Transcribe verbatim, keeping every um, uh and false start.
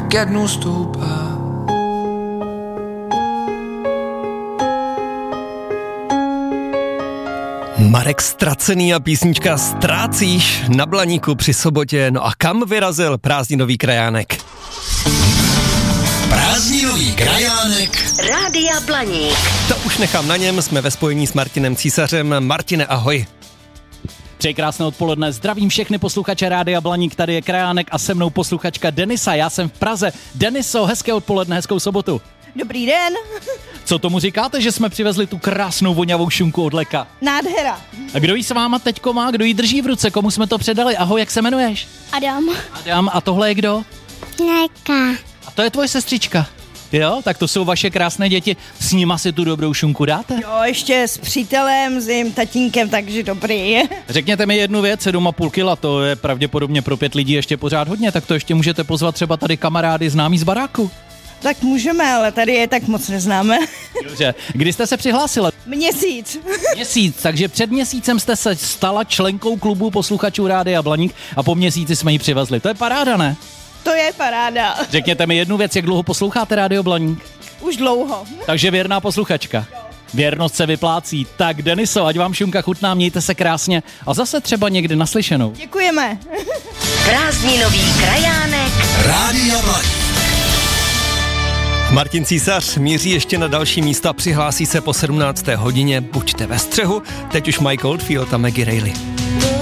ke dnu stoupá. Marek Ztracený a písnička Ztrácíš na Blaníku při sobotě. No a kam vyrazil prázdninový krajánek? Prázdninový krajánek Rádia Blaník. To už nechám na něm, jsme ve spojení s Martinem Císařem. Martine, ahoj. Přeji krásné odpoledne, zdravím všechny posluchače Rádia Blaník, tady je krajánek a se mnou posluchačka Denisa, já jsem v Praze. Deniso, hezké odpoledne, hezkou sobotu. Dobrý den. Co tomu říkáte, že jsme přivezli tu krásnou voňavou šunku od Leka? Nádhera. A kdo jí s váma teďko má, kdo jí drží v ruce, komu jsme to předali? Ahoj, jak se jmenuješ? Adam. Adam, a tohle je kdo? Leka. A to je tvoje sestřička. Jo, tak to jsou vaše krásné děti, s nima si tu dobrou šunku dáte? Jo, ještě s přítelem, s jejím tatínkem, takže dobrý. Řekněte mi jednu věc, sedm a půl kila, to je pravděpodobně pro pět lidí ještě pořád hodně, tak to ještě můžete pozvat třeba tady kamarády známí z baráku. Tak můžeme, ale tady je tak moc neznáme. Dobře, kdy jste se přihlásila? Měsíc. Měsíc, takže před měsícem jste se stala členkou klubu posluchačů Rádia Blaník a po měsíci jsme ji přivezli. To je paráda, ne? To je paráda. Řekněte mi jednu věc, jak dlouho posloucháte Rádio Blaník? Už dlouho. Takže věrná posluchačka. Věrnost se vyplácí. Tak Deniso, ať vám šunka chutná, mějte se krásně a zase třeba někdy naslyšenou. Děkujeme. Prázdninový krajánek Rádia Blaník. Martin Císař míří ještě na další místa, přihlásí se po sedmnácté hodině. Buďte ve střehu, teď už Mike Oldfield a Maggie Reilly.